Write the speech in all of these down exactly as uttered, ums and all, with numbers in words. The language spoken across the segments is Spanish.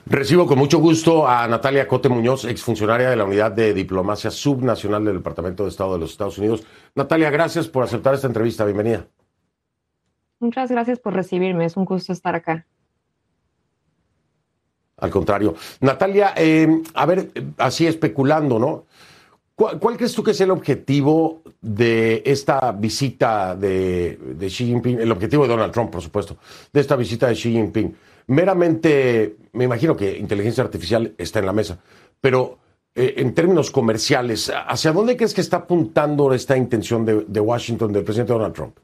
Recibo con mucho gusto a Natalia Cote Muñoz, exfuncionaria de la Unidad de Diplomacia Subnacional del Departamento de Estado de los Estados Unidos. Natalia, gracias por aceptar esta entrevista. Bienvenida. Muchas gracias por recibirme. Es un gusto estar acá. Al contrario. Natalia, eh, a ver, así especulando, ¿no? ¿Cuál, ¿Cuál crees tú que es el objetivo de esta visita de, de Xi Jinping? El objetivo de Donald Trump, por supuesto, de esta visita de Xi Jinping. Meramente, me imagino que inteligencia artificial está en la mesa, pero eh, en términos comerciales, ¿hacia dónde crees que está apuntando esta intención de, de Washington, del presidente Donald Trump?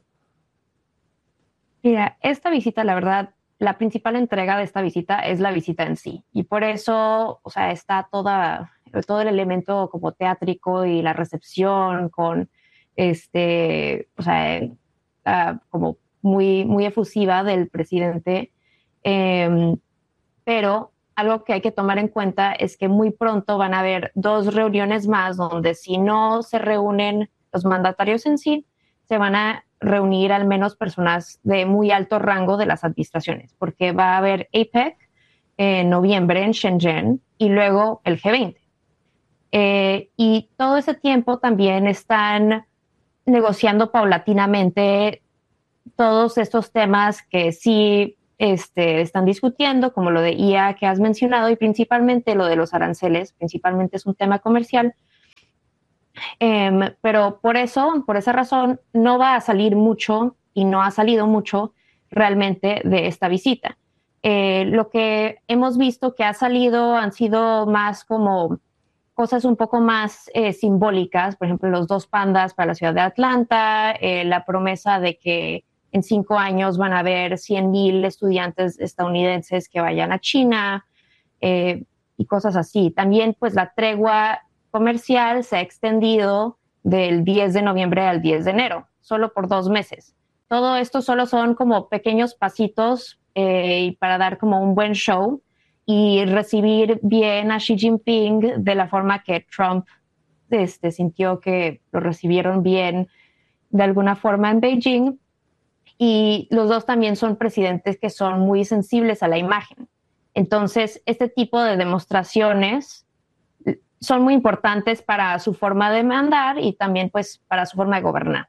Mira, esta visita, la verdad, la principal entrega de esta visita es la visita en sí. Y por eso, o sea, está toda, todo el elemento como teátrico y la recepción con, este, o sea, uh, como muy, muy efusiva del presidente. Eh, pero algo que hay que tomar en cuenta es que muy pronto van a haber dos reuniones más donde si no se reúnen los mandatarios en sí, se van a reunir al menos personas de muy alto rango de las administraciones, porque va a haber APEC en noviembre en Shenzhen y luego el G veinte. Eh, y todo ese tiempo también están negociando paulatinamente todos estos temas que sí este, están discutiendo, como lo de I A que has mencionado, y principalmente lo de los aranceles, principalmente es un tema comercial. Eh, pero por eso, por esa razón, no va a salir mucho y no ha salido mucho realmente de esta visita. Eh, lo que hemos visto que ha salido han sido más como cosas un poco más eh, simbólicas, por ejemplo, los dos pandas para la ciudad de Atlanta, eh, la promesa de que en cinco años van a haber cien mil estudiantes estadounidenses que vayan a China eh, y cosas así. También, pues, la tregua comercial se ha extendido del diez de noviembre al diez de enero, solo por dos meses. Todo esto solo son como pequeños pasitos eh, para dar como un buen show y recibir bien a Xi Jinping de la forma que Trump este, sintió que lo recibieron bien de alguna forma en Beijing. Y los dos también son presidentes que son muy sensibles a la imagen. Entonces, este tipo de demostraciones son muy importantes para su forma de mandar y también pues para su forma de gobernar.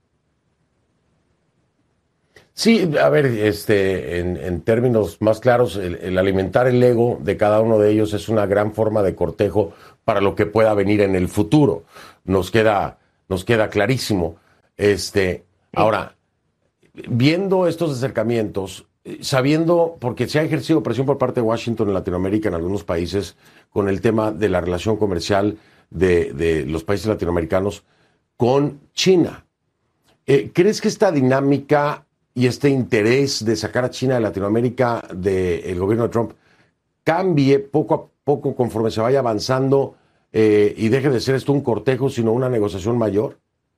Sí, a ver, este, en, en términos más claros, el, el alimentar el ego de cada uno de ellos es una gran forma de cortejo para lo que pueda venir en el futuro. Nos queda, nos queda clarísimo. Este, Sí. Ahora, viendo estos acercamientos, sabiendo, porque se ha ejercido presión por parte de Washington en Latinoamérica, en algunos países, con el tema de la relación comercial de, de los países latinoamericanos con China. Eh, ¿Crees que esta dinámica y este interés de sacar a China de Latinoamérica del gobierno de Trump cambie poco a poco conforme se vaya avanzando eh, y deje de ser esto un cortejo, sino una negociación mayor?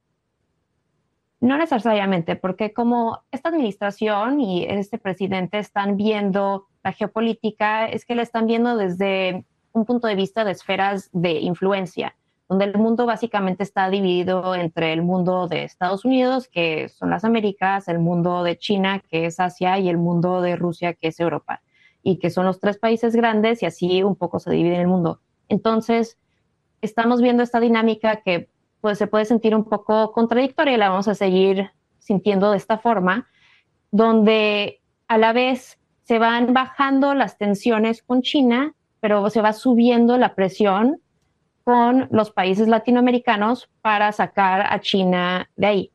No necesariamente, porque como esta administración y este presidente están viendo la geopolítica, es que la están viendo desde un punto de vista de esferas de influencia, donde el mundo básicamente está dividido entre el mundo de Estados Unidos, que son las Américas, el mundo de China, que es Asia, y el mundo de Rusia, que es Europa, y que son los tres países grandes y así un poco se divide el mundo. Entonces, estamos viendo esta dinámica que pues se puede sentir un poco contradictoria y la vamos a seguir sintiendo de esta forma, donde a la vez se van bajando las tensiones con China, pero se va subiendo la presión con los países latinoamericanos para sacar a China de ahí.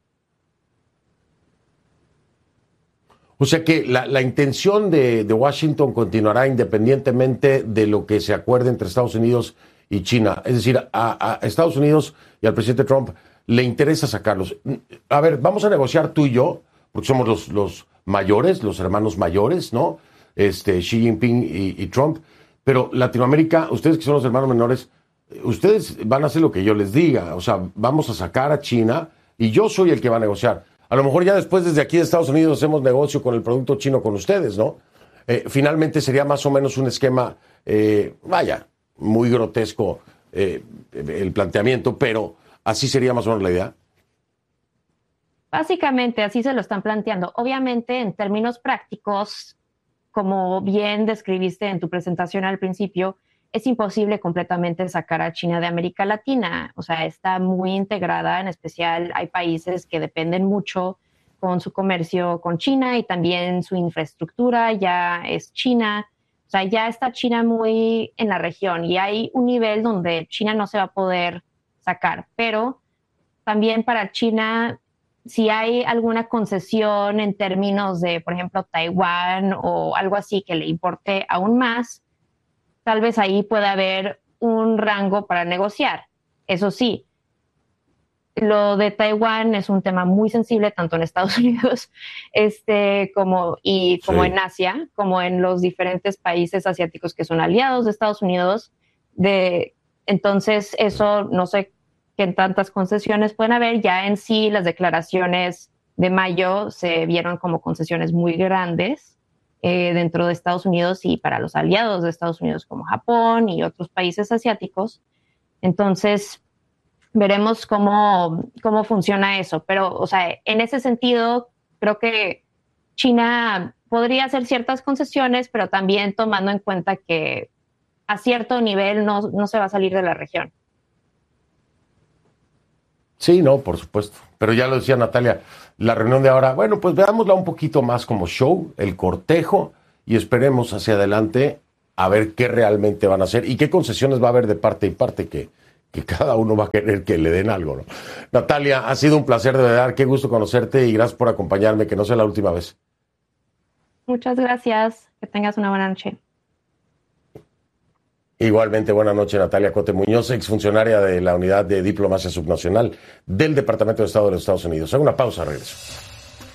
O sea que la, la intención de, de Washington continuará independientemente de lo que se acuerde entre Estados Unidos y China. Es decir, a, a Estados Unidos y al presidente Trump le interesa sacarlos. A ver, vamos a negociar tú y yo, porque somos los, los mayores, los hermanos mayores, ¿no? Este, Xi Jinping y, y Trump. Pero Latinoamérica, ustedes que son los hermanos menores, ustedes van a hacer lo que yo les diga. O sea, vamos a sacar a China y yo soy el que va a negociar. A lo mejor ya después desde aquí de Estados Unidos hacemos negocio con el producto chino con ustedes, ¿no? Eh, finalmente sería más o menos un esquema, eh, vaya, muy grotesco eh, el planteamiento, pero así sería más o menos la idea. Básicamente así se lo están planteando. Obviamente en términos prácticos, como bien describiste en tu presentación al principio, es imposible completamente sacar a China de América Latina. O sea, está muy integrada, en especial hay países que dependen mucho con su comercio con China y también su infraestructura ya es China. O sea, ya está China muy en la región y hay un nivel donde China no se va a poder sacar, pero también para China, si hay alguna concesión en términos de, por ejemplo, Taiwán o algo así que le importe aún más, tal vez ahí pueda haber un rango para negociar. Eso sí, lo de Taiwán es un tema muy sensible tanto en Estados Unidos este, como, y como sí. en Asia, como en los diferentes países asiáticos que son aliados de Estados Unidos. De, entonces, eso no sé qué tantas concesiones pueden haber. Ya en sí, las declaraciones de mayo se vieron como concesiones muy grandes eh, dentro de Estados Unidos y para los aliados de Estados Unidos como Japón y otros países asiáticos. Entonces, veremos cómo, cómo funciona eso. Pero, o sea, en ese sentido, creo que China podría hacer ciertas concesiones, pero también tomando en cuenta que a cierto nivel no, no se va a salir de la región. Sí, no, por supuesto. Pero ya lo decía Natalia, la reunión de ahora, bueno, pues veámosla un poquito más como show, el cortejo, y esperemos hacia adelante a ver qué realmente van a hacer y qué concesiones va a haber de parte y parte que que cada uno va a querer que le den algo, ¿no? Natalia, ha sido un placer de verdad, qué gusto conocerte y gracias por acompañarme, que no sea la última vez. Muchas gracias, que tengas una buena noche. Igualmente, buena noche, Natalia Cote Muñoz, exfuncionaria de la Unidad de Diplomacia Subnacional del Departamento de Estado de los Estados Unidos. Hago una pausa, regreso.